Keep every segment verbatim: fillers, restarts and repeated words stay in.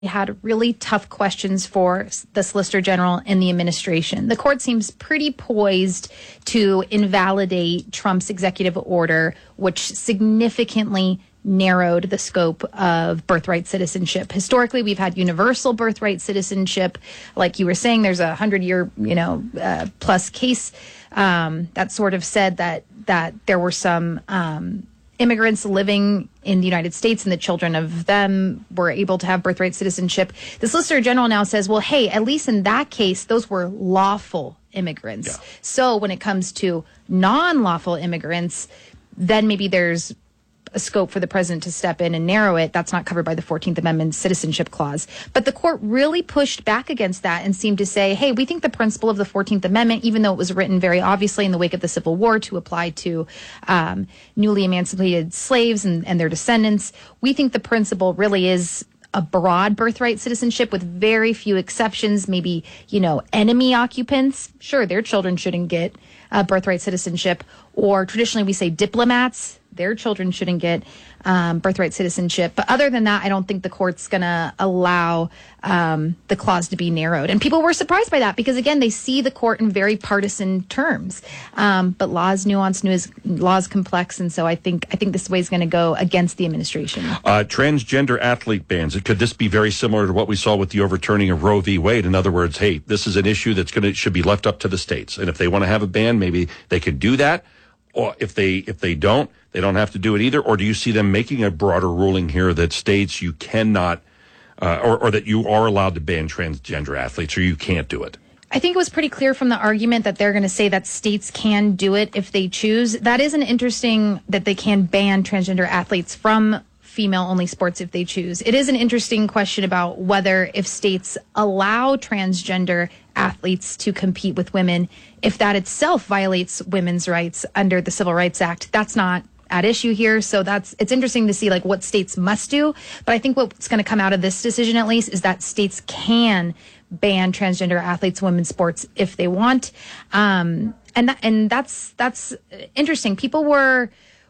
had really tough questions for the Solicitor General and the administration. The court seems pretty poised to invalidate Trump's executive order, which significantly narrowed the scope of birthright citizenship. Historically, we've had universal birthright citizenship. Like you were saying, there's a hundred-year, you know, uh, plus case um, that sort of said that that there were some um, immigrants living in the United States and the children of them were able to have birthright citizenship. The Solicitor General now says, well, hey, at least in that case, those were lawful immigrants. Yeah. So when it comes to non-lawful immigrants, then maybe there's a scope for the president to step in and narrow it. That's not covered by the fourteenth Amendment citizenship clause. But the court really pushed back against that and seemed to say, hey, we think the principle of the fourteenth Amendment, even though it was written very obviously in the wake of the Civil War to apply to um, newly emancipated slaves and, and their descendants, we think the principle really is a broad birthright citizenship with very few exceptions. Maybe, you know, enemy occupants, sure, their children shouldn't get uh, birthright citizenship. Or traditionally we say diplomats, their children shouldn't get um, birthright citizenship. But other than that, I don't think the court's going to allow um, the clause to be narrowed. And people were surprised by that because, again, they see the court in very partisan terms. Um, but law is nuanced, news, law is complex. And so I think I think this way is going to go against the administration. Uh, transgender athlete bans. Could this be very similar to what we saw with the overturning of Roe v. Wade? In other words, hey, this is an issue that's going to should be left up to the states. And if they want to have a ban, maybe they could do that. Or if they if they don't, they don't have to do it either. Or do you see them making a broader ruling here that states you cannot, uh, or, or that you are allowed to ban transgender athletes, or you can't do it? I think it was pretty clear from the argument that they're going to say that states can do it if they choose. That is an interesting that they can ban transgender athletes from female-only sports if they choose. It is an interesting question about whether if states allow transgender athletes to compete with women, if that itself violates women's rights under the Civil Rights Act. That's not at issue here. So that's it's interesting to see like what states must do. But I think what's going to come out of this decision, at least, is that states can ban transgender athletes, women's sports if they want. Um, and that, and that's that's interesting. People were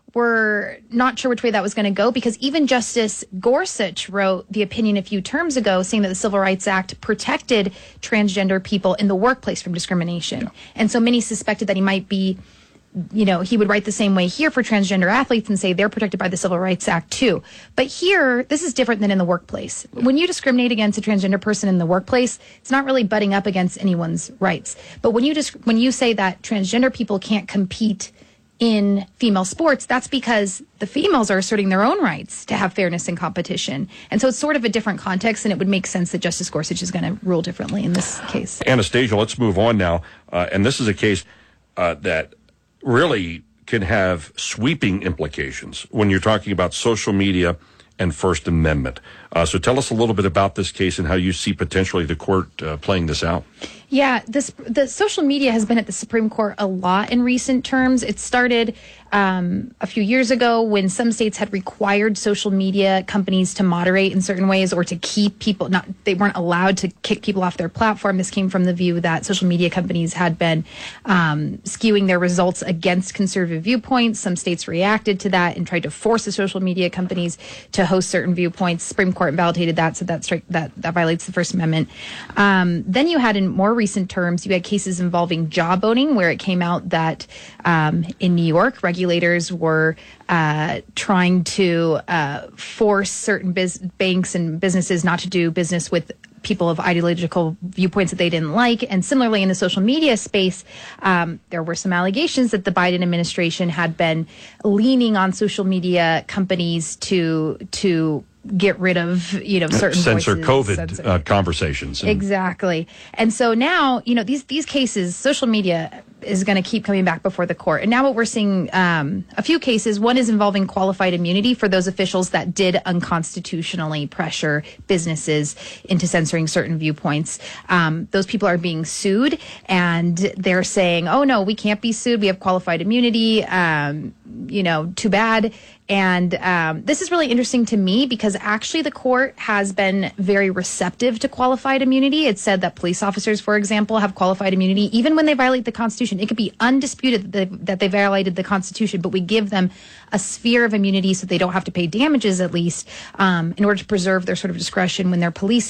were not sure which way that was going to go because even Justice Gorsuch wrote the opinion a few terms ago saying that the Civil Rights Act protected transgender people in the workplace from discrimination. Yeah. And so many suspected that he might be, you know, he would write the same way here for transgender athletes and say they're protected by the Civil Rights Act too. But here, this is different than in the workplace. When you discriminate against a transgender person in the workplace, it's not really butting up against anyone's rights. But when you just when you say that transgender people can't compete in female sports, that's because the females are asserting their own rights to have fairness in competition. And so it's sort of a different context, and it would make sense that Justice Gorsuch is going to rule differently in this case. Anastasia, let's move on now. Uh, and this is a case uh, that really can have sweeping implications when you're talking about social media and First Amendment. Uh, so tell us a little bit about this case and how you see potentially the court uh, playing this out. Yeah, this the social media has been at the Supreme Court a lot in recent terms. It started um, a few years ago when some states had required social media companies to moderate in certain ways or to keep people, not they weren't allowed to kick people off their platform. This came from the view that social media companies had been um, skewing their results against conservative viewpoints. Some states reacted to that and tried to force the social media companies to host certain viewpoints. Supreme Court validated that, so that stri- that, that violates the First Amendment. Um, then you had in more recent terms, you had cases involving jawboning, where it came out that um, in New York, regulators were uh, trying to uh, force certain biz- banks and businesses not to do business with people of ideological viewpoints that they didn't like. And similarly, in the social media space, um, there were some allegations that the Biden administration had been leaning on social media companies to to get rid of, you know, certain censor voices, COVID censor. Uh, conversations. And exactly. And so now, you know, these these cases, social media is going to keep coming back before the court. And now what we're seeing, um, a few cases, one is involving qualified immunity for those officials that did unconstitutionally pressure businesses into censoring certain viewpoints. Um, those people are being sued, and they're saying, oh, no, we can't be sued. We have qualified immunity. Um, you know, too bad. And um, this is really interesting to me because actually the court has been very receptive to qualified immunity. It said that police officers, for example, have qualified immunity even when they violate the Constitution. It could be undisputed that they, that they violated the Constitution, but we give them a sphere of immunity so they don't have to pay damages, at least, um, in order to preserve their sort of discretion when they're policing.